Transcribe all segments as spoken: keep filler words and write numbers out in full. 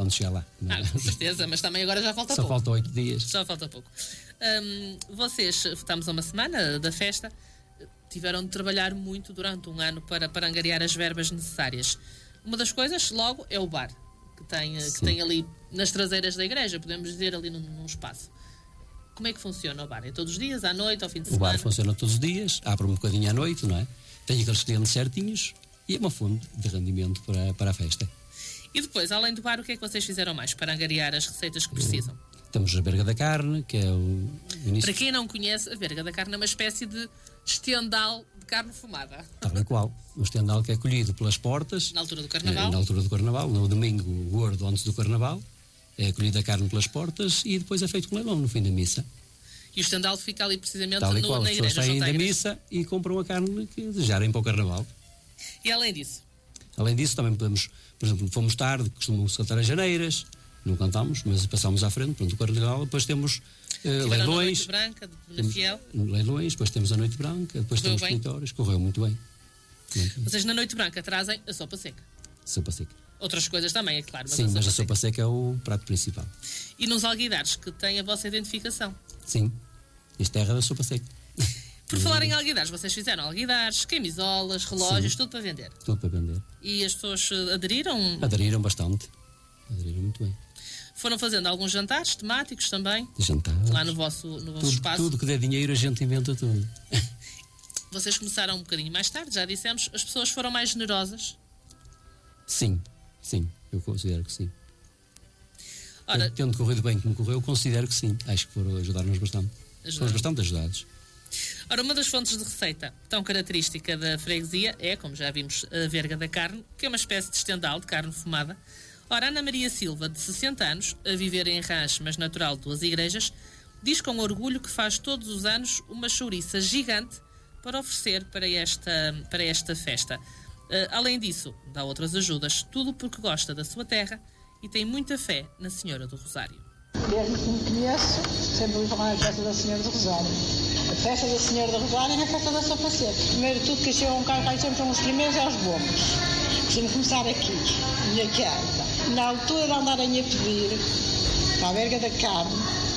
quando chegar lá. Ah, com certeza, mas também agora já falta Só pouco. Só faltam oito dias. Só falta pouco. Hum, vocês, estamos a uma semana da festa, tiveram de trabalhar muito durante um ano para, para angariar as verbas necessárias. Uma das coisas, logo, é o bar, que tem, que tem ali nas traseiras da igreja, podemos dizer, ali num, num espaço. Como é que funciona o bar? É todos os dias, à noite, ao fim de semana? O bar funciona todos os dias, abre um bocadinho à noite, não é? Tem aqueles clientes certinhos e é uma fonte de rendimento para, para a festa. E depois, além do bar, o que é que vocês fizeram mais para angariar as receitas que precisam? Temos a verga da carne, que é o início. Para quem não conhece, a verga da carne é uma espécie de estendal de carne fumada. Tal e qual. O estendal que é colhido pelas portas. Na altura do Carnaval. Na altura do Carnaval, no domingo gordo antes do Carnaval. É colhida a carne pelas portas e depois é feito com leilão no fim da missa. E o estendal fica ali precisamente Tal e no, qual. na As igreja. pessoas saem da igreja. missa e compram a carne que desejarem para o Carnaval. E além disso? Além disso, também podemos, por exemplo, fomos tarde, costumamos cantar as janeiras, não cantamos, mas passamos à frente, pronto, o Carnaval, depois temos uh, leilões. A Noite Branca, de Fiel. Leilões, depois temos a Noite Branca, depois Correu temos bem? vitórias, correu muito bem. Muito Vocês na Noite Branca trazem a sopa seca. Sopa seca. Outras coisas também, é claro. Mas Sim, a sopa mas a seca. sopa seca é o prato principal. E nos alguidares, que têm a vossa identificação. Sim, isto é a terra da sopa seca. Por falar em alguidares, vocês fizeram alguidares, camisolas, relógios, Sim. tudo para vender. Tudo para vender. E as pessoas eh, aderiram? Aderiram bastante. Aderiram muito bem. Foram fazendo alguns jantares temáticos também, De jantar. lá no vosso, no vosso Tudo, espaço. tudo que der dinheiro a gente inventa tudo. Vocês começaram um bocadinho mais tarde, já dissemos, as pessoas foram mais generosas. Sim, sim, eu considero que sim. Ora, Tendo corrido bem como correu, considero que sim. Acho que foram ajudar-nos bastante. Ajudaram. Fomos bastante ajudados. ora, uma das fontes de receita tão característica da freguesia é, como já vimos, a verga da carne, que é uma espécie de estendal de carne fumada. Ora, Ana Maria Silva, de sessenta anos, a viver em Rancho, mas natural de Duas Igrejas, diz com orgulho que faz todos os anos uma chouriça gigante para oferecer para esta, para esta festa. Uh, além disso, dá outras ajudas, tudo porque gosta da sua terra e tem muita fé na Senhora do Rosário. Desde que me conheço, sempre ouvi falar na festa da Senhora do Rosário. A festa da Senhora do Rosário é a festa da sopa seca. Primeiro tudo que chegam cá, cá sempre são os primeiros e os bombos. Costumo começar aqui, minha casa. Na altura de andarem a pedir para a verga da carne,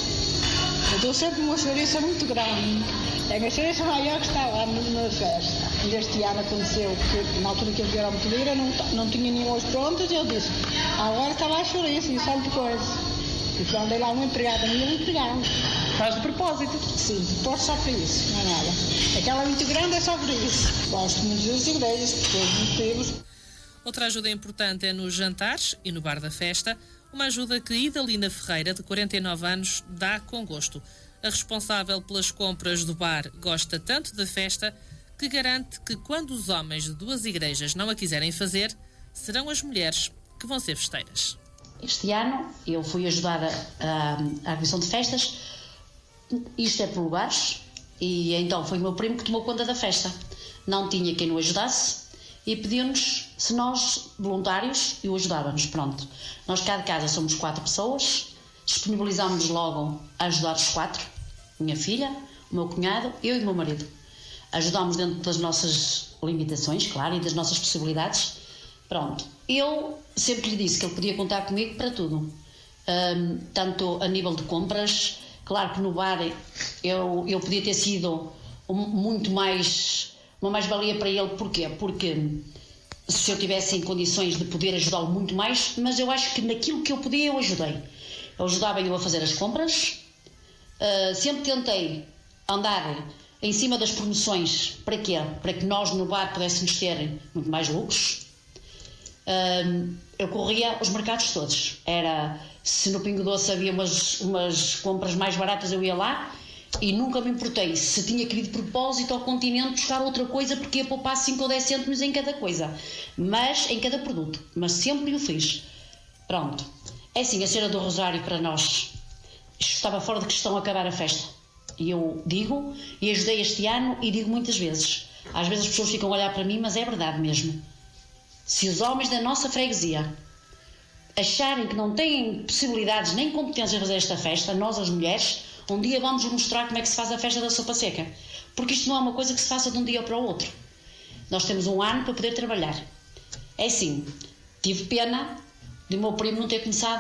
eu dou sempre uma chouriça muito grande. É a chouriça maior que está lá na festa. E este ano aconteceu que, na altura que eles vieram me pedir, eu não, não tinha nenhum prontos, e eu disse, agora está lá a chouriça, e só de coisa. E quando andei lá uma empregada minha, me empregaram. Faz de propósito? Sim, de propósito só para isso, não é nada. Aquela muito grande é só por isso. Gosto muito das igrejas, por todos os motivos. Outra ajuda importante é nos jantares e no bar da festa, uma ajuda que Idalina Ferreira, de quarenta e nove anos, dá com gosto. A responsável pelas compras do bar gosta tanto da festa que garante que quando os homens de Duas Igrejas não a quiserem fazer, serão as mulheres que vão ser festeiras. Este ano eu fui ajudar a, a, a comissão de festas, isto é por lugares, e então foi o meu primo que tomou conta da festa. Não tinha quem o ajudasse e pediu-nos se nós, voluntários, o ajudávamos. Pronto, nós cá de casa somos quatro pessoas, disponibilizámos-nos logo a ajudar os quatro, minha filha, o meu cunhado, eu e o meu marido. Ajudámos dentro das nossas limitações, claro, e das nossas possibilidades. Pronto, eu sempre lhe disse que ele podia contar comigo para tudo, um, tanto a nível de compras. Claro que no bar eu, eu podia ter sido um, muito mais, uma mais-valia para ele. Porquê? Porque se eu tivesse em condições de poder ajudá-lo muito mais, mas eu acho que naquilo que eu podia eu ajudei. Eu ajudava eu a fazer as compras, uh, sempre tentei andar em cima das promoções. Para quê? Para que nós no bar pudéssemos ter muito mais lucros. Uh, eu corria os mercados todos. Era, se no Pingo Doce havia umas, umas compras mais baratas, eu ia lá e nunca me importei se tinha que ir de propósito ao continente buscar outra coisa, porque ia poupar cinco ou dez cêntimos em cada coisa, mas em cada produto, mas sempre o fiz. Pronto. É assim, a Senhora do Rosário para nós estava fora de questão acabar a festa. E eu digo, e ajudei este ano e digo muitas vezes. Às vezes as pessoas ficam a olhar para mim, mas é verdade mesmo. Se os homens da nossa freguesia acharem que não têm possibilidades nem competências de fazer esta festa, nós as mulheres, um dia vamos mostrar como é que se faz a festa da sopa seca. Porque isto não é uma coisa que se faça de um dia para o outro. Nós temos um ano para poder trabalhar. É assim, tive pena de o meu primo não ter começado